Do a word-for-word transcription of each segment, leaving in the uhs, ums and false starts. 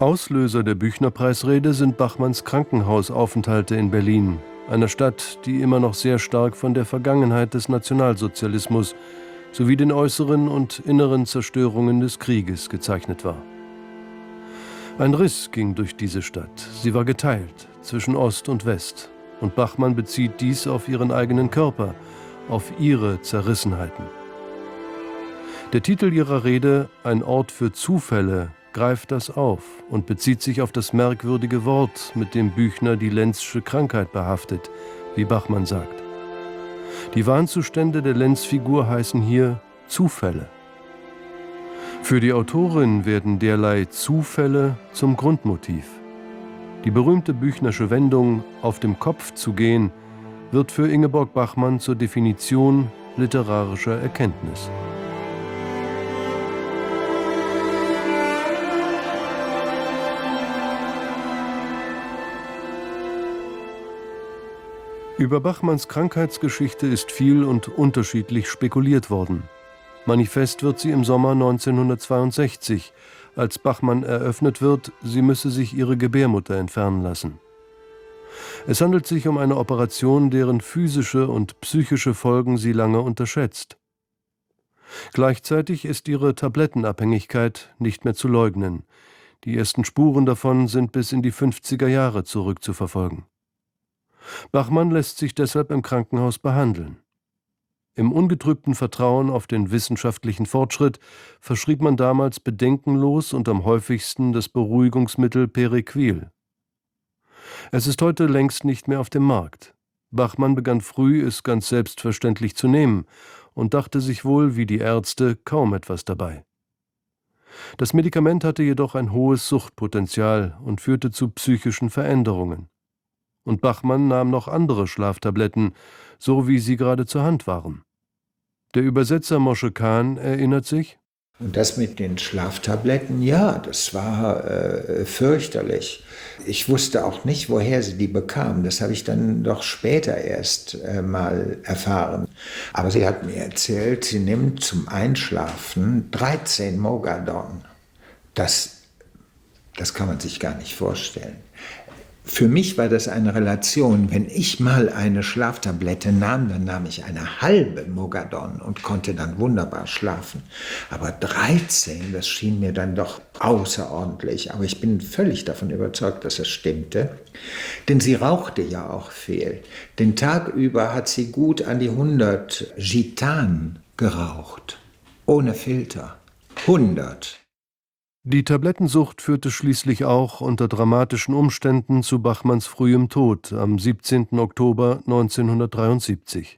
Auslöser der Büchner-Preisrede sind Bachmanns Krankenhausaufenthalte in Berlin, einer Stadt, die immer noch sehr stark von der Vergangenheit des Nationalsozialismus sowie den äußeren und inneren Zerstörungen des Krieges gezeichnet war. Ein Riss ging durch diese Stadt. Sie war geteilt zwischen Ost und West. Und Bachmann bezieht dies auf ihren eigenen Körper, auf ihre Zerrissenheiten. Der Titel ihrer Rede, Ein Ort für Zufälle, greift das auf und bezieht sich auf das merkwürdige Wort, mit dem Büchner die Lenzsche Krankheit behaftet, wie Bachmann sagt. Die Wahnzustände der Lenz-Figur heißen hier Zufälle. Für die Autorin werden derlei Zufälle zum Grundmotiv. Die berühmte Büchnersche Wendung, auf dem Kopf zu gehen, wird für Ingeborg Bachmann zur Definition literarischer Erkenntnis. Über Bachmanns Krankheitsgeschichte ist viel und unterschiedlich spekuliert worden. Manifest wird sie im Sommer neunzehnhundertzweiundsechzig, als Bachmann eröffnet wird, sie müsse sich ihre Gebärmutter entfernen lassen. Es handelt sich um eine Operation, deren physische und psychische Folgen sie lange unterschätzt. Gleichzeitig ist ihre Tablettenabhängigkeit nicht mehr zu leugnen. Die ersten Spuren davon sind bis in die fünfziger Jahre zurückzuverfolgen. Bachmann lässt sich deshalb im Krankenhaus behandeln. Im ungetrübten Vertrauen auf den wissenschaftlichen Fortschritt verschrieb man damals bedenkenlos und am häufigsten das Beruhigungsmittel Periquil. Es ist heute längst nicht mehr auf dem Markt. Bachmann begann früh, es ganz selbstverständlich zu nehmen und dachte sich wohl, wie die Ärzte, kaum etwas dabei. Das Medikament hatte jedoch ein hohes Suchtpotenzial und führte zu psychischen Veränderungen. Und Bachmann nahm noch andere Schlaftabletten, so wie sie gerade zur Hand waren. Der Übersetzer Mosche Kahn erinnert sich: Und das mit den Schlaftabletten, ja, das war äh, fürchterlich. Ich wusste auch nicht, woher sie die bekam. Das habe ich dann doch später erst äh, mal erfahren. Aber sie hat mir erzählt, sie nimmt zum Einschlafen dreizehn Mogadon. Das, das kann man sich gar nicht vorstellen. Für mich war das eine Relation. Wenn ich mal eine Schlaftablette nahm, dann nahm ich eine halbe Mogadon und konnte dann wunderbar schlafen. Aber dreizehn, das schien mir dann doch außerordentlich. Aber ich bin völlig davon überzeugt, dass es stimmte. Denn sie rauchte ja auch viel. Den Tag über hat sie gut an die hundert Gitan geraucht. Ohne Filter. hundert. Die Tablettensucht führte schließlich auch unter dramatischen Umständen zu Bachmanns frühem Tod am siebzehnten Oktober neunzehnhundertdreiundsiebzig.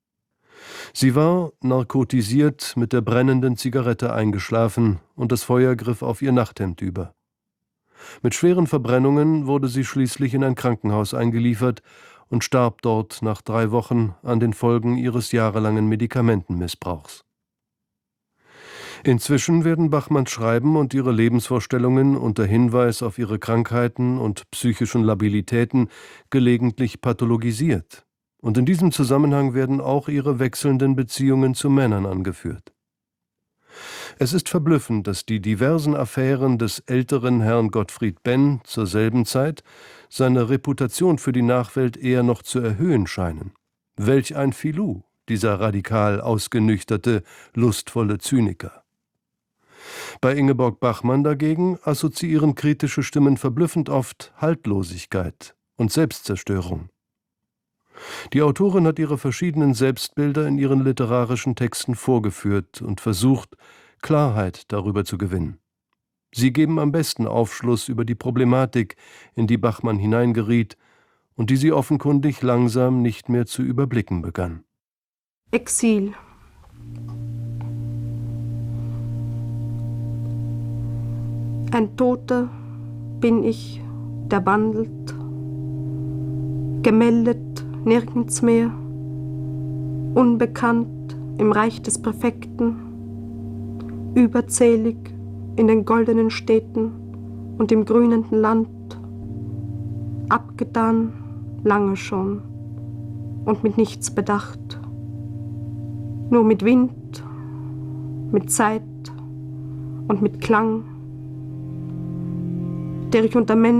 Sie war, narkotisiert, mit der brennenden Zigarette eingeschlafen und das Feuer griff auf ihr Nachthemd über. Mit schweren Verbrennungen wurde sie schließlich in ein Krankenhaus eingeliefert und starb dort nach drei Wochen an den Folgen ihres jahrelangen Medikamentenmissbrauchs. Inzwischen werden Bachmanns Schreiben und ihre Lebensvorstellungen unter Hinweis auf ihre Krankheiten und psychischen Labilitäten gelegentlich pathologisiert. Und in diesem Zusammenhang werden auch ihre wechselnden Beziehungen zu Männern angeführt. Es ist verblüffend, dass die diversen Affären des älteren Herrn Gottfried Benn zur selben Zeit seine Reputation für die Nachwelt eher noch zu erhöhen scheinen. Welch ein Filou, dieser radikal ausgenüchterte, lustvolle Zyniker. Bei Ingeborg Bachmann dagegen assoziieren kritische Stimmen verblüffend oft Haltlosigkeit und Selbstzerstörung. Die Autorin hat ihre verschiedenen Selbstbilder in ihren literarischen Texten vorgeführt und versucht, Klarheit darüber zu gewinnen. Sie geben am besten Aufschluss über die Problematik, in die Bachmann hineingeriet und die sie offenkundig langsam nicht mehr zu überblicken begann. Exil. Ein Toter bin ich, der wandelt, gemeldet nirgends mehr, unbekannt im Reich des Perfekten, überzählig in den goldenen Städten und im grünenden Land, abgetan lange schon und mit nichts bedacht, nur mit Wind, mit Zeit und mit Klang. der ich unter Männern